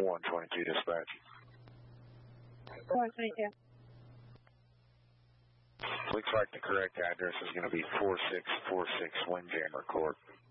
122 dispatch. 122. Looks like the correct address is going to be 4646 Windjammer Court.